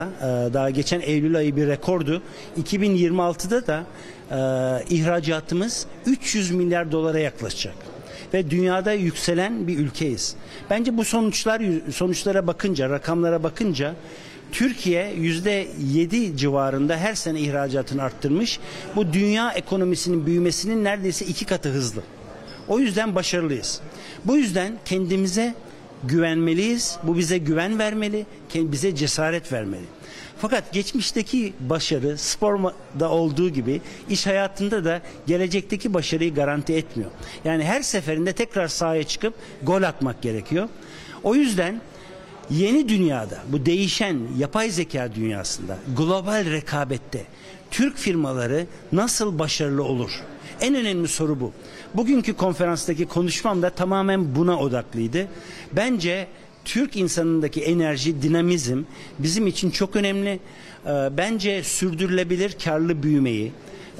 Daha geçen Eylül ayı bir rekordu. 2026'da da ihracatımız 300 milyar dolara yaklaşacak. Ve dünyada yükselen bir ülkeyiz. Bence bu sonuçlara bakınca, rakamlara bakınca Türkiye %7 civarında her sene ihracatını arttırmış. Bu dünya ekonomisinin büyümesinin neredeyse 2 katı hızlı. O yüzden başarılıyız. Bu yüzden kendimize güvenmeliyiz. Bu bize güven vermeli, bize cesaret vermeli. Fakat geçmişteki başarı sporda olduğu gibi iş hayatında da gelecekteki başarıyı garanti etmiyor. Yani her seferinde tekrar sahaya çıkıp gol atmak gerekiyor. O yüzden yeni dünyada, bu değişen yapay zeka dünyasında, global rekabette Türk firmaları nasıl başarılı olur? En önemli soru bu. Bugünkü konferanstaki konuşmam da tamamen buna odaklıydı. Bence Türk insanındaki enerji, dinamizm bizim için çok önemli. Bence sürdürülebilir karlı büyümeyi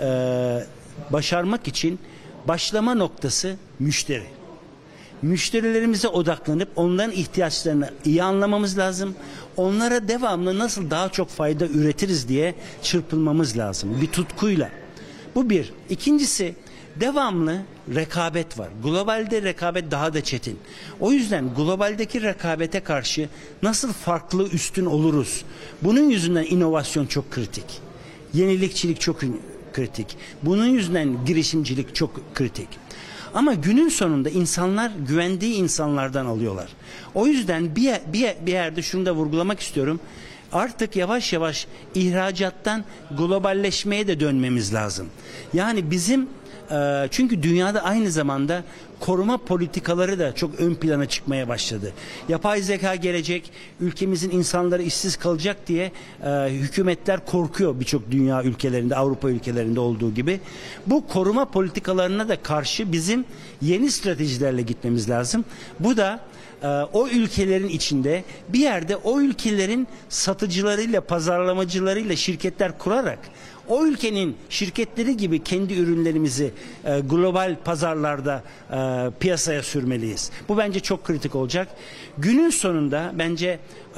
başarmak için başlama noktası müşteri. Müşterilerimize odaklanıp onların ihtiyaçlarını iyi anlamamız lazım. Onlara devamlı nasıl daha çok fayda üretiriz diye çırpınmamız lazım bir tutkuyla. Bu bir. İkincisi, devamlı rekabet var. Globalde rekabet daha da çetin. O yüzden globaldeki rekabete karşı nasıl farklı üstün oluruz? Bunun yüzünden inovasyon çok kritik. Yenilikçilik çok kritik. Bunun yüzünden girişimcilik çok kritik. Ama günün sonunda insanlar güvendiği insanlardan alıyorlar. O yüzden bir yerde şunu da vurgulamak istiyorum. Artık yavaş yavaş ihracattan globalleşmeye de dönmemiz lazım. Yani bizim çünkü dünyada aynı zamanda koruma politikaları da çok ön plana çıkmaya başladı. Yapay zeka gelecek, ülkemizin insanları işsiz kalacak diye hükümetler korkuyor birçok dünya ülkelerinde, Avrupa ülkelerinde olduğu gibi. Bu koruma politikalarına da karşı bizim yeni stratejilerle gitmemiz lazım. Bu da o ülkelerin içinde bir yerde o ülkelerin satıcılarıyla, pazarlamacılarıyla şirketler kurarak o ülkenin şirketleri gibi kendi ürünlerimizi global pazarlarda piyasaya sürmeliyiz. Bu bence çok kritik olacak. Günün sonunda bence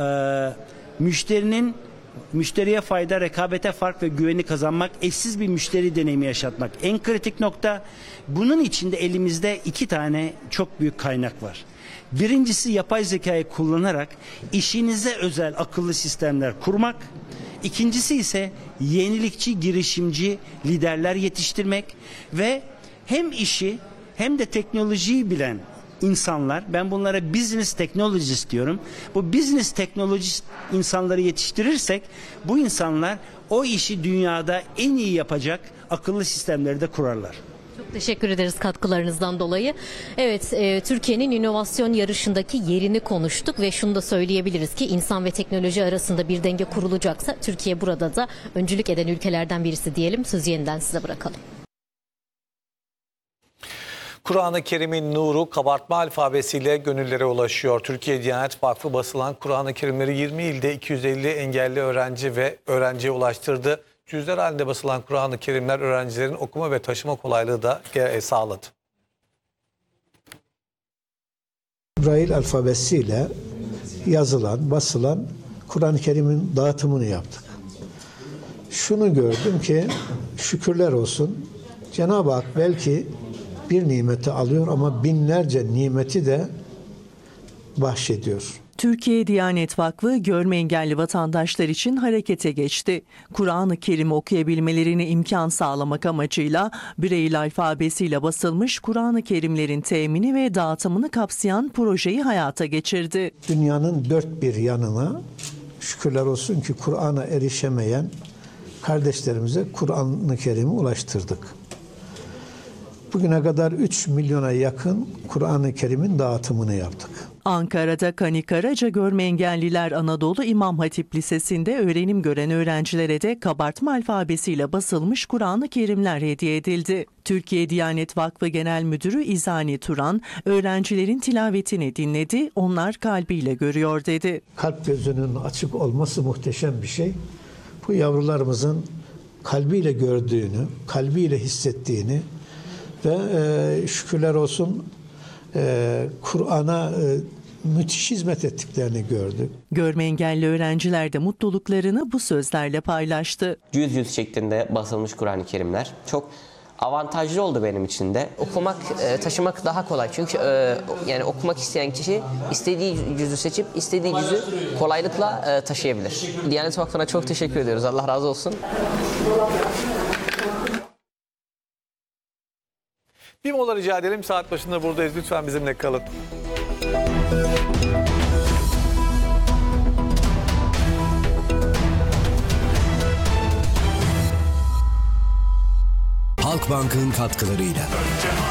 müşteriye fayda, rekabete fark ve güveni kazanmak, eşsiz bir müşteri deneyimi yaşatmak en kritik nokta. Bunun içinde elimizde 2 tane çok büyük kaynak var. Birincisi yapay zekayı kullanarak işinize özel akıllı sistemler kurmak. İkincisi ise yenilikçi, girişimci liderler yetiştirmek ve hem işi hem de teknolojiyi bilen insanlar, ben bunlara business technologist diyorum. Bu business technologist insanları yetiştirirsek bu insanlar o işi dünyada en iyi yapacak akıllı sistemleri de kurarlar. Çok teşekkür ederiz katkılarınızdan dolayı. Evet, Türkiye'nin inovasyon yarışındaki yerini konuştuk ve şunu da söyleyebiliriz ki insan ve teknoloji arasında bir denge kurulacaksa Türkiye burada da öncülük eden ülkelerden birisi diyelim. Sözü yeniden size bırakalım. Kur'an-ı Kerim'in nuru kabartma alfabesiyle gönüllere ulaşıyor. Türkiye Diyanet Vakfı basılan Kur'an-ı Kerimleri 20 ilde 250 engelli öğrenci ve öğrenciye ulaştırdı. Cüzler halinde basılan Kur'an-ı Kerimler öğrencilerin okuma ve taşıma kolaylığı da sağladı. Braille alfabesiyle yazılan, basılan Kur'an-ı Kerim'in dağıtımını yaptık. Şunu gördüm ki şükürler olsun Cenab-ı Hak belki bir nimeti alıyor ama binlerce nimeti de bahşediyor. Türkiye Diyanet Vakfı görme engelli vatandaşlar için harekete geçti. Kur'an-ı Kerim okuyabilmelerine imkan sağlamak amacıyla Braille alfabesiyle basılmış Kur'an-ı Kerimlerin temini ve dağıtımını kapsayan projeyi hayata geçirdi. Dünyanın dört bir yanına şükürler olsun ki Kur'an'a erişemeyen kardeşlerimize Kur'an-ı Kerim'i ulaştırdık. Bugüne kadar 3 milyona yakın Kur'an-ı Kerim'in dağıtımını yaptık. Ankara'da Kani Karaca Görme Engelliler Anadolu İmam Hatip Lisesi'nde öğrenim gören öğrencilere de kabartma alfabesiyle basılmış Kur'an-ı Kerimler hediye edildi. Türkiye Diyanet Vakfı Genel Müdürü İzani Turan, öğrencilerin tilavetini dinledi, onlar kalbiyle görüyor dedi. Kalp gözünün açık olması muhteşem bir şey. Bu yavrularımızın kalbiyle gördüğünü, kalbiyle hissettiğini ve şükürler olsun Kur'an'a müthiş hizmet ettiklerini gördük. Görme engelli öğrenciler de mutluluklarını bu sözlerle paylaştı. Yüz şeklinde basılmış Kur'an-ı Kerimler çok avantajlı oldu benim için de. Okumak, taşımak daha kolay. Çünkü yani okumak isteyen kişi istediği cüzü seçip istediği cüzü kolaylıkla taşıyabilir. Diyanet Vakfı'na çok teşekkür ediyoruz. Allah razı olsun. Bir mola rica edelim. Saat başında buradayız. Lütfen bizimle kalın. Halkbank'ın katkılarıyla.